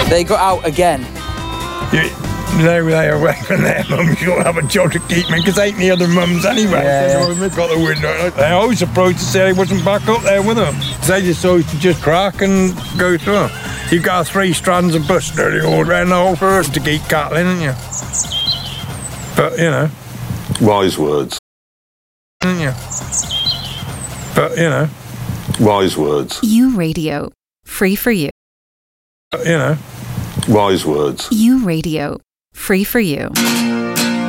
They got out again. They away from their mums. You'll have a job to keep me, because ain't the other mums anyway. They've got the window. They always approached to say they wasn't back up there with them. They just always just crack and go through them. You've got 3 strands of bush dirty all around the whole forest to keep cattle in, haven't you? But, you know. Wise words. Haven't you? But, you know. Wise words. U Radio. Free for you. But, you know. Wise words. U Radio. Free for you.